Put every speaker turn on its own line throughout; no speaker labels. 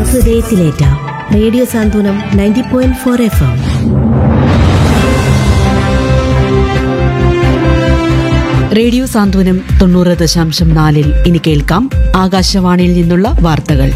ഹൃദയത്തിലേറ്റ radio സാന്ത്വനം 90.4 FM.
Radio സാന്ത്വനം 90.4 ഇനി കേൾക്കാം ആകാശവാണിയിൽ നിന്നുള്ള വാർത്തകൾ.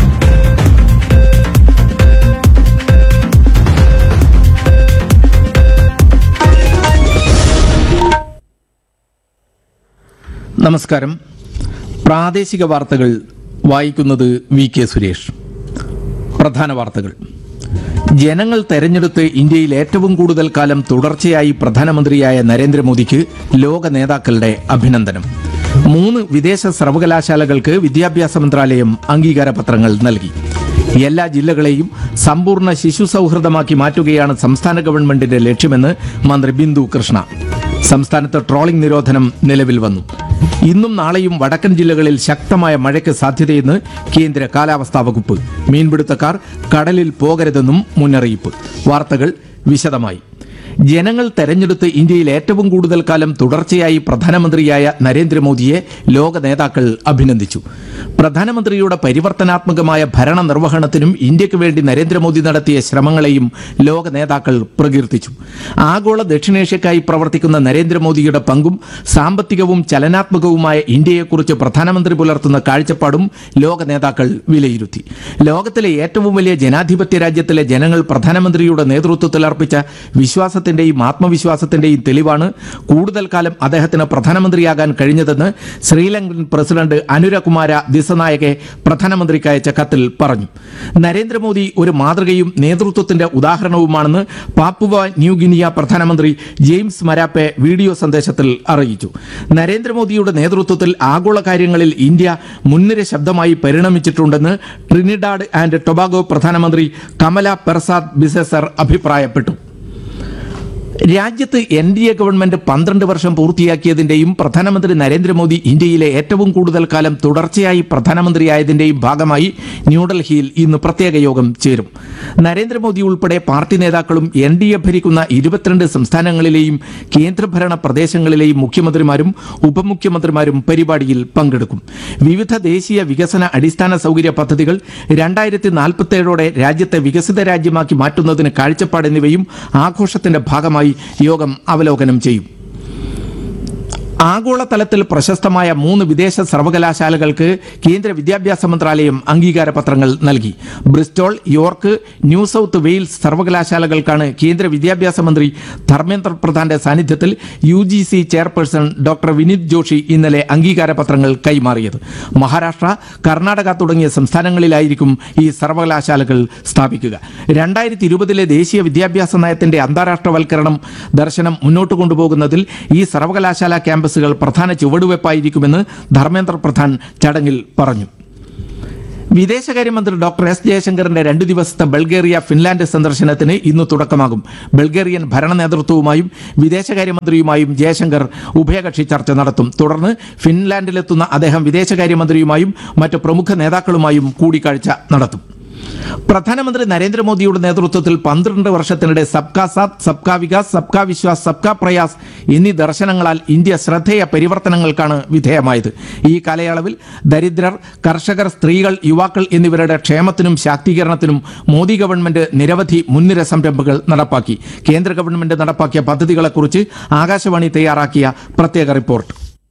നമസ്കാരം. പ്രാദേശിക വാർത്തകൾ വായിക്കുന്നത് VK സുരേഷ്. പ്രധാന വാർത്തകൾ. ജനങ്ങൾ തെരഞ്ഞെടുത്ത് ഇന്ത്യയിൽ ഏറ്റവും കൂടുതൽ കാലം തുടർച്ചയായി പ്രധാനമന്ത്രിയായ നരേന്ദ്രമോദിക്ക് ലോക നേതാക്കളുടെ അഭിനന്ദനം. 3 വിദേശ സർവകലാശാലകൾക്ക് വിദ്യാഭ്യാസ മന്ത്രാലയം അംഗീകാര പത്രങ്ങൾ നൽകി. എല്ലാ ജില്ലകളെയും സമ്പൂർണ്ണ ശിശു സൗഹൃദമാക്കി മാറ്റുകയാണ് സംസ്ഥാന ഗവൺമെന്റിന്റെ ലക്ഷ്യമെന്ന് മന്ത്രി ബിന്ദു കൃഷ്ണ. സംസ്ഥാനത്ത് ട്രോളിംഗ് നിരോധനം നിലവിൽ വന്നു. ഇന്നും നാളെയും വടക്കൻ ജില്ലകളിൽ ശക്തമായ മഴയ്ക്ക് സാധ്യതയെന്ന് കേന്ദ്ര കാലാവസ്ഥാ വകുപ്പ്. മീൻപിടുത്തക്കാർ കടലിൽ പോകരുതെന്നും മുന്നറിയിപ്പ്. വാർത്തകൾ വിശദമായി. ജനങ്ങൾ തെരഞ്ഞെടുത്ത് ഇന്ത്യയിൽ ഏറ്റവും കൂടുതൽ കാലം തുടർച്ചയായി പ്രധാനമന്ത്രിയായ നരേന്ദ്രമോദിയെ ലോക നേതാക്കൾ അഭിനന്ദിച്ചു. പ്രധാനമന്ത്രിയുടെ പരിവർത്തനാത്മകമായ ഭരണ നിർവഹണത്തിനും ഇന്ത്യക്ക് വേണ്ടി നരേന്ദ്രമോദി നടത്തിയ ശ്രമങ്ങളെയും ലോക നേതാക്കൾ പ്രകീർത്തിച്ചു. ആഗോള ദക്ഷിണേഷ്യക്കായി പ്രവർത്തിക്കുന്ന നരേന്ദ്രമോദിയുടെ പങ്കും സാമ്പത്തികവും ചലനാത്മകവുമായ ഇന്ത്യയെക്കുറിച്ച് പ്രധാനമന്ത്രി പുലർത്തുന്ന കാഴ്ചപ്പാടും ലോക നേതാക്കൾ വിലയിരുത്തി. ലോകത്തിലെ ഏറ്റവും വലിയ ജനാധിപത്യ രാജ്യത്തിലെ ജനങ്ങൾ പ്രധാനമന്ത്രിയുടെ നേതൃത്വത്തിൽ അർപ്പിച്ച വിശ്വാസത്തിന്റെയും ആത്മവിശ്വാസത്തിന്റെയും തെളിവാണ് കൂടുതൽ കാലം അദ്ദേഹത്തിന് പ്രധാനമന്ത്രിയാകാൻ കഴിഞ്ഞതെന്ന് ശ്രീലങ്കൻ പ്രസിഡന്റ് അനുരകുമാര ദിസനായകെ പ്രധാനമന്ത്രിക്ക് അയച്ച കത്തിൽ പറഞ്ഞു. നരേന്ദ്രമോദി ഒരു മാതൃകയും നേതൃത്വത്തിന്റെ ഉദാഹരണവുമാണെന്ന് പാപ്പുവ ന്യൂഗിനിയ പ്രധാനമന്ത്രി ജെയിംസ് മരാപ്പെ വീഡിയോ സന്ദേശത്തിൽ അറിയിച്ചു. നരേന്ദ്രമോദിയുടെ നേതൃത്വത്തിൽ ആഗോള കാര്യങ്ങളിൽ ഇന്ത്യ മുൻനിര ശബ്ദമായി പരിണമിച്ചിട്ടുണ്ടെന്ന് ട്രിനിഡാഡ് ആൻഡ് ടൊബാഗോ പ്രധാനമന്ത്രി കമല പെർസാദ് ബിസെസർ അഭിപ്രായപ്പെട്ടു. രാജ്യത്ത് NDA ഗവൺമെന്റ് 12 വർഷം പൂർത്തിയാക്കിയതിന്റെയും പ്രധാനമന്ത്രി നരേന്ദ്രമോദി ഇന്ത്യയിലെ ഏറ്റവും കൂടുതൽ കാലം തുടർച്ചയായി പ്രധാനമന്ത്രിയായതിന്റെയും ഭാഗമായി ന്യൂഡൽഹിയിൽ ഇന്ന് പ്രത്യേക യോഗം ചേരും. നരേന്ദ്രമോദി ഉൾപ്പെടെ പാർട്ടി നേതാക്കളും NDA ഭരിക്കുന്ന 22 സംസ്ഥാനങ്ങളിലെയും കേന്ദ്രഭരണ പ്രദേശങ്ങളിലെയും മുഖ്യമന്ത്രിമാരും ഉപമുഖ്യമന്ത്രിമാരും പരിപാടിയിൽ പങ്കെടുക്കും. വിവിധ ദേശീയ വികസന അടിസ്ഥാന സൗകര്യ പദ്ധതികൾ 2047ഓടെ രാജ്യത്തെ വികസിത രാജ്യമാക്കി മാറ്റുന്നതിന് കാഴ്ചപ്പാട് എന്നിവയും ആഘോഷത്തിന്റെ ഭാഗമായി യോഗം അവലോകനം ചെയ്യും. ആഗോളതലത്തിൽ പ്രശസ്തമായ 3 വിദേശ സർവകലാശാലകൾക്ക് കേന്ദ്ര വിദ്യാഭ്യാസ മന്ത്രാലയം അംഗീകാര പത്രങ്ങൾ നൽകി. Bristol, York, new south Wales സർവകലാശാലകൾക്കാണ് കേന്ദ്ര വിദ്യാഭ്യാസ മന്ത്രി ധർമ്മേന്ദ്ര പ്രധാന്റെ സാന്നിധ്യത്തിൽ UGC chairperson doctor Vineeth Joshi ഇന്നലെ അംഗീകാര പത്രങ്ങൾ കൈമാറിയത്. മഹാരാഷ്ട്ര, കർണാടക തുടങ്ങിയ സംസ്ഥാനങ്ങളിലായിരിക്കും ഈ സർവകലാശാലകൾ സ്ഥാപിക്കുക. 2020 ദേശീയ വിദ്യാഭ്യാസ നയത്തിന്റെ അന്താരാഷ്ട്രവൽക്കരണം ദർശനം മുന്നോട്ട് കൊണ്ടുപോകുന്നതിൽ ഈ സർവകലാശാല ക്യാമ്പസുകൾ പ്രധാന ചുവടുവെപ്പായിരിക്കുമെന്ന് ധർമ്മേന്ദ്ര പ്രധാൻ ചടങ്ങിൽ പറഞ്ഞു. വിദേശകാര്യമന്ത്രി ഡോക്ടർ S ജയശങ്കറിന്റെ 2 ദിവസത്തെ ബൾഗേറിയ ഫിൻലാൻഡ് സന്ദർശനത്തിന് ഇന്ന് തുടക്കമാകും. ബൾഗേറിയൻ ഭരണ നേതൃത്വവുമായും വിദേശകാര്യമന്ത്രിയുമായും ജയശങ്കർ ഉഭയകക്ഷി ചർച്ച നടത്തും. തുടർന്ന് ഫിൻലാൻഡിലെത്തുന്ന അദ്ദേഹം വിദേശകാര്യമന്ത്രിയുമായും മറ്റ് പ്രമുഖ നേതാക്കളുമായും കൂടിക്കാഴ്ച നടത്തും. പ്രധാനമന്ത്രി നരേന്ദ്രമോദിയുടെ നേതൃത്വത്തിൽ 12 വർഷത്തിനിടെ സബ്കാ സാത്ത്, സബ്കാ വികാസ്, സബ്കാ വിശ്വാസ്, സബ്കാ പ്രയാസ് എന്നീ ദർശനങ്ങളാൽ ഇന്ത്യ ശ്രദ്ധേയ പരിവർത്തനങ്ങൾക്കാണ് വിധേയമായത്. ഈ കാലയളവിൽ ദരിദ്രർ, കർഷകർ, സ്ത്രീകൾ, യുവാക്കൾ എന്നിവരുടെ ക്ഷേമത്തിനും ശാക്തീകരണത്തിനും മോദി ഗവൺമെന്റ് നിരവധി മുൻനിര സംരംഭങ്ങൾ നടപ്പാക്കി. കേന്ദ്ര ഗവൺമെന്റ് നടപ്പാക്കിയ പദ്ധതികളെക്കുറിച്ച് ആകാശവാണി തയ്യാറാക്കിയ പ്രത്യേക റിപ്പോർട്ട്.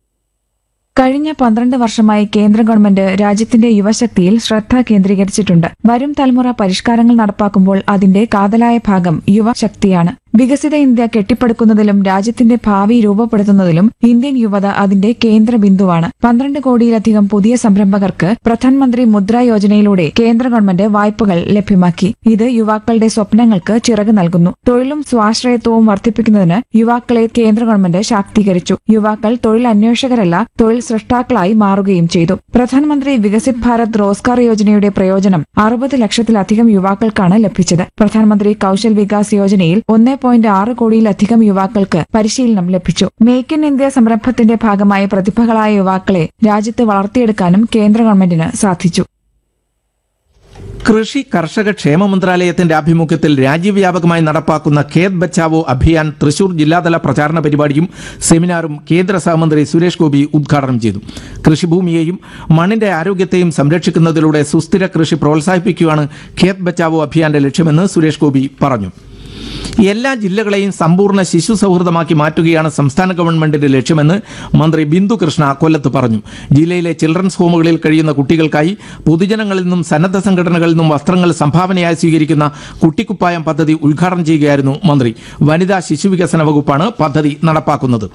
കഴിഞ്ഞ 12 വർഷമായി കേന്ദ്ര ഗവൺമെന്റ് രാജ്യത്തിന്റെ യുവശക്തിയിൽ ശ്രദ്ധ കേന്ദ്രീകരിച്ചിട്ടുണ്ട്. വരും തലമുറ പരിഷ്കാരങ്ങൾ നടപ്പാക്കുമ്പോൾ അതിന്റെ കാതലായ ഭാഗം യുവശക്തിയാണ്. വികസിത ഇന്ത്യ കെട്ടിപ്പടുക്കുന്നതിലും രാജ്യത്തിന്റെ ഭാവി രൂപപ്പെടുത്തുന്നതിലും ഇന്ത്യൻ യുവത അതിന്റെ കേന്ദ്ര ബിന്ദുവാണ്. 12 കോടിയിലധികം പുതിയ സംരംഭകർക്ക് പ്രധാനമന്ത്രി മുദ്ര യോജനയിലൂടെ കേന്ദ്ര ഗവൺമെന്റ് വായ്പകൾ ലഭ്യമാക്കി. ഇത് യുവാക്കളുടെ സ്വപ്നങ്ങൾക്ക് ചിറക് നൽകുന്നു. തൊഴിലും സ്വാശ്രയത്വവും വർദ്ധിപ്പിക്കുന്നതിന് യുവാക്കളെ കേന്ദ്ര ഗവൺമെന്റ് ശാക്തീകരിച്ചു. യുവാക്കൾ തൊഴിൽ അന്വേഷകരല്ല, തൊഴിൽ സൃഷ്ടാക്കളായി മാറുകയും ചെയ്തു. പ്രധാനമന്ത്രി വികസിത് ഭാരത് റോസ്ഗാർ യോജനയുടെ പ്രയോജനം 60 ലക്ഷത്തിലധികം യുവാക്കൾക്കാണ് ലഭിച്ചത്. പ്രധാനമന്ത്രി കൌശൽ വികാസ് യോജനയിൽ 1.6 കോടിയിലധികം യുവാക്കൾക്ക് പരിശീലനം ലഭിച്ചു. മേക്ക് ഇൻ ഇന്ത്യ സംരംഭത്തിന്റെ ഭാഗമായി പ്രതിഭകളായ യുവാക്കളെ രാജ്യത്ത് വളർത്തിയെടുക്കാനും കേന്ദ്ര ഗവൺമെന്റിന് സാധിച്ചു.
കൃഷി കർഷക ക്ഷേമ മന്ത്രാലയത്തിന്റെ ആഭിമുഖ്യത്തിൽ രാജ്യവ്യാപകമായി നടപ്പാക്കുന്ന ഖേത് ബച്ചാവോ അഭിയാൻ തൃശൂർ ജില്ലാതല പ്രചാരണ പരിപാടിയും സെമിനാറും കേന്ദ്ര സഹമന്ത്രി സുരേഷ് ഗോപി ഉദ്ഘാടനം ചെയ്തു. കൃഷിഭൂമിയെയും മണ്ണിന്റെ ആരോഗ്യത്തെയും സംരക്ഷിക്കുന്നതിലൂടെ സുസ്ഥിര കൃഷി പ്രോത്സാഹിപ്പിക്കുകയാണ് ഖേത് ബച്ചാവോ അഭിയാന്റെ ലക്ഷ്യമെന്ന് സുരേഷ് ഗോപി പറഞ്ഞു. എല്ലാ ജില്ലകളെയും സമ്പൂർണ്ണ ശിശു സൗഹൃദമാക്കി മാറ്റുകയാണ് സംസ്ഥാന ഗവൺമെന്റിന്റെ ലക്ഷ്യമെന്ന് മന്ത്രി ബിന്ദു കൃഷ്ണ കൊല്ലത്ത് പറഞ്ഞു. ജില്ലയിലെ ചിൽഡ്രൻസ് ഹോമുകളിൽ കഴിയുന്ന കുട്ടികൾക്കായി പൊതുജനങ്ങളിൽ നിന്നും സന്നദ്ധ സംഘടനകളിൽ നിന്നും വസ്ത്രങ്ങൾ സംഭാവനയായി സ്വീകരിക്കുന്ന കുട്ടിക്കുപ്പായം പദ്ധതി ഉദ്ഘാടനം ചെയ്യുകയായിരുന്നു മന്ത്രി. വനിതാ ശിശുവികസന വകുപ്പാണ് പദ്ധതി നടപ്പാക്കുന്നത്.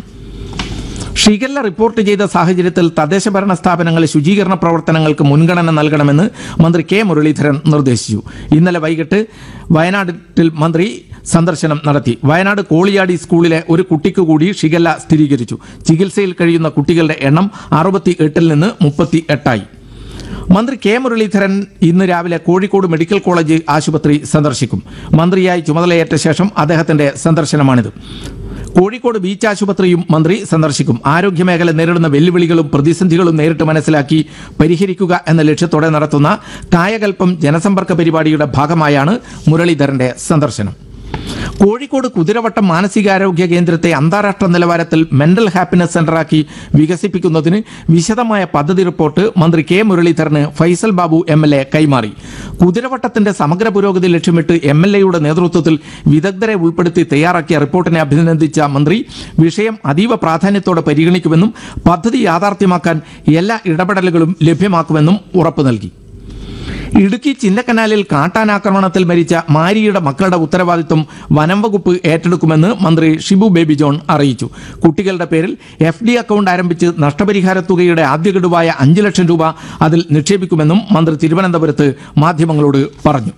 ഷിഗല്ല റിപ്പോർട്ട് ചെയ്ത സാഹചര്യത്തിൽ തദ്ദേശഭരണ സ്ഥാപനങ്ങൾ ശുചീകരണ പ്രവർത്തനങ്ങൾക്ക് മുൻഗണന നൽകണമെന്ന് മന്ത്രി കെ മുരളീധരൻ നിർദ്ദേശിച്ചു. ഇന്നലെ വൈകിട്ട് വയനാട്ടിൽ മന്ത്രി സന്ദർശനം നടത്തി. വയനാട് കോളിയാടി സ്കൂളിലെ ഒരു കുട്ടിക്ക് കൂടി ഷിഗല്ല സ്ഥിരീകരിച്ചു. ചികിത്സയിൽ കഴിയുന്ന കുട്ടികളുടെ എണ്ണം 68 നിന്ന് 38ആയി. മന്ത്രി കെ മുരളീധരൻ ഇന്ന് രാവിലെ കോഴിക്കോട് മെഡിക്കൽ കോളേജ് ആശുപത്രി സന്ദർശിക്കും. മന്ത്രിയായി ചുമതലയേറ്റ ശേഷം അദ്ദേഹത്തിന്റെ സന്ദർശനമാണിത്. കോഴിക്കോട് ബീച്ച് ആശുപത്രിയും മന്ത്രി സന്ദർശിക്കും. ആരോഗ്യമേഖല നേരിടുന്ന വെല്ലുവിളികളും പ്രതിസന്ധികളും നേരിട്ട് മനസ്സിലാക്കി പരിഹരിക്കുക എന്ന ലക്ഷ്യത്തോടെ നടത്തുന്ന കായകൽപ്പം ജനസമ്പർക്ക പരിപാടിയുടെ ഭാഗമായാണ് മുരളീധരന്റെ സന്ദർശനം. കോഴിക്കോട് കുതിരവട്ടം മാനസികാരോഗ്യ കേന്ദ്രത്തെ അന്താരാഷ്ട്ര നിലവാരത്തിൽ മെന്റൽ ഹാപ്പിനെസ് സെന്ററാക്കി വികസിപ്പിക്കുന്നതിന് വിശദമായ പദ്ധതി റിപ്പോർട്ട് മന്ത്രി കെ മുരളീധരന് ഫൈസൽ ബാബു MLA കൈമാറി. കുതിരവട്ടത്തിന്റെ സമഗ്ര പുരോഗതി ലക്ഷ്യമിട്ട് MLAയുടെ നേതൃത്വത്തിൽ വിദഗ്ധരെ ഉൾപ്പെടുത്തി തയ്യാറാക്കിയ റിപ്പോർട്ടിനെ അഭിനന്ദിച്ച മന്ത്രി വിഷയം അതീവ പ്രാധാന്യത്തോടെ പരിഗണിക്കുമെന്നും പദ്ധതി യാഥാർത്ഥ്യമാക്കാൻ എല്ലാ ഇടപെടലുകളും ലഭ്യമാക്കുമെന്നും ഉറപ്പു നൽകി. ഇടുക്കി ചിന്നക്കനാലിൽ കാട്ടാനാക്രമണത്തിൽ മരിച്ച മാരിയുടെ മക്കളുടെ ഉത്തരവാദിത്വം വനം വകുപ്പ് ഏറ്റെടുക്കുമെന്ന് മന്ത്രി ഷിബു ബേബി ജോൺ അറിയിച്ചു. കുട്ടികളുടെ പേരിൽ FD അക്കൗണ്ട് ആരംഭിച്ച് നഷ്ടപരിഹാര തുകയുടെ ആദ്യ ഗഡുവായ 5 ലക്ഷം രൂപ അതിൽ നിക്ഷേപിക്കുമെന്നും മന്ത്രി തിരുവനന്തപുരത്ത് മാധ്യമങ്ങളോട് പറഞ്ഞു.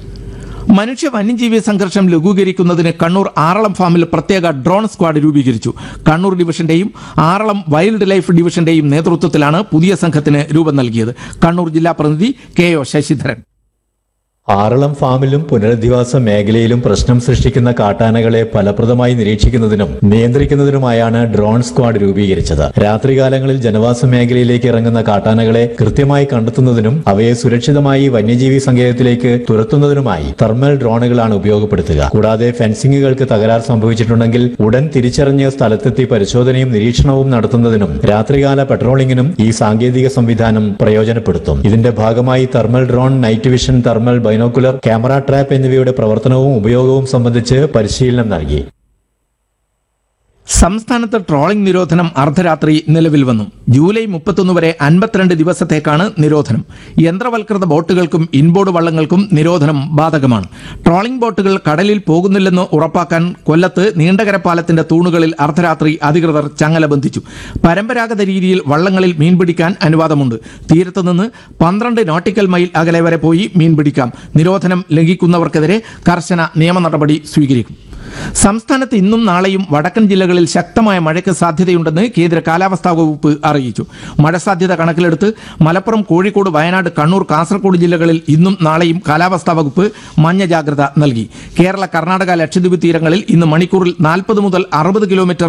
മനുഷ്യ വന്യജീവി സംഘർഷം ലഘൂകരിക്കുന്നതിന് കണ്ണൂർ ആറളം ഫാമിൽ പ്രത്യേക ഡ്രോൺ സ്ക്വാഡ് രൂപീകരിച്ചു. കണ്ണൂർ ഡിവിഷന്റെയും ആറളം വൈൽഡ് ലൈഫ് ഡിവിഷന്റെയും നേതൃത്വത്തിലാണ് പുതിയ സംഘത്തിന് രൂപം നൽകിയത്. കണ്ണൂർ ജില്ലാ പ്രതിനിധി KO ശശിധരൻ.
ആറളം ഫാമിലും പുനരധിവാസ മേഖലയിലും പ്രശ്നം സൃഷ്ടിക്കുന്ന കാട്ടാനകളെ ഫലപ്രദമായി നിരീക്ഷിക്കുന്നതിനും നിയന്ത്രിക്കുന്നതിനുമായാണ് ഡ്രോൺ സ്ക്വാഡ് രൂപീകരിച്ചത്. രാത്രികാലങ്ങളിൽ ജനവാസ മേഖലയിലേക്ക് ഇറങ്ങുന്ന കാട്ടാനകളെ കൃത്യമായി കണ്ടെത്തുന്നതിനും അവയെ സുരക്ഷിതമായി വന്യജീവി സങ്കേതത്തിലേക്ക് തുരത്തുന്നതിനുമായി തെർമൽ ഡ്രോണുകളാണ് ഉപയോഗപ്പെടുത്തുക. കൂടാതെ ഫെൻസിങ്ങുകൾക്ക് തകരാർ സംഭവിച്ചിട്ടുണ്ടെങ്കിൽ ഉടൻ തിരിച്ചറിഞ്ഞ് സ്ഥലത്തെത്തി പരിശോധനയും നിരീക്ഷണവും നടത്തുന്നതിനും രാത്രികാല പെട്രോളിംഗിനും ഈ സാങ്കേതിക സംവിധാനം പ്രയോജനപ്പെടുത്തും. ഇതിന്റെ ഭാഗമായി thermal drone, night vision, thermal binocular, camera trap എന്നിവയുടെ പ്രവർത്തനവും ഉപയോഗവും സംബന്ധിച്ച് പരിശീലനം നൽകി.
സംസ്ഥാനത്ത് ട്രോളിംഗ് നിരോധനം അർദ്ധരാത്രി നിലവിൽ വന്നു. ജൂലൈ 31 വരെ 52 ദിവസത്തേക്കാണ് നിരോധനം. യന്ത്രവൽകൃത ബോട്ടുകൾക്കും ഇൻബോർഡ് വള്ളങ്ങൾക്കും നിരോധനം ബാധകമാണ്. ട്രോളിംഗ് ബോട്ടുകൾ കടലിൽ പോകുന്നില്ലെന്ന് ഉറപ്പാക്കാൻ കൊല്ലത്ത് നീണ്ടകര പാലത്തിന്റെ തൂണുകളിൽ അർദ്ധരാത്രി അധികൃതർ ചങ്ങല ബന്ധിച്ചു. പരമ്പരാഗത രീതിയിൽ വള്ളങ്ങളിൽ മീൻ പിടിക്കാൻ അനുവാദമുണ്ട്. തീരത്തുനിന്ന് 12 നോട്ടിക്കൽ മൈൽ അകലെ വരെ പോയി മീൻ പിടിക്കാം. നിരോധനം ലംഘിക്കുന്നവർക്കെതിരെ കർശന നിയമ നടപടി സ്വീകരിക്കും. സംസ്ഥാനത്ത് ഇന്നും നാളെയും വടക്കൻ ജില്ലകളിൽ ശക്തമായ മഴയ്ക്ക് സാധ്യതയുണ്ടെന്ന് കേന്ദ്ര കാലാവസ്ഥാ വകുപ്പ് അറിയിച്ചു. മഴ സാധ്യത കണക്കിലെടുത്ത് മലപ്പുറം, കോഴിക്കോട്, വയനാട്, കണ്ണൂർ, കാസർഗോഡ് ജില്ലകളിൽ ഇന്നും നാളെയും കാലാവസ്ഥാ വകുപ്പ് മഞ്ഞ ജാഗ്രത നൽകി. കേരള, കർണാടക, ലക്ഷദ്വീപ് തീരങ്ങളിൽ ഇന്ന് മണിക്കൂറിൽ 40 മുതൽ 60 കിലോമീറ്റർ